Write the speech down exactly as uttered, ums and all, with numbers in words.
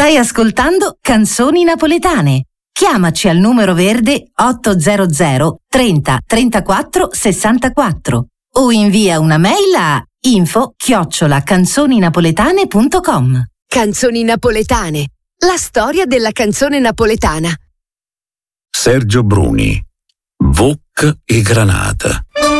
Stai ascoltando Canzoni Napoletane. Chiamaci al numero verde ottocento trenta trentaquattro sessantaquattro o invia una mail a info chiocciola canzoninapoletane punto com. Canzoni Napoletane, la storia della canzone napoletana. Sergio Bruni, Voc e Granata.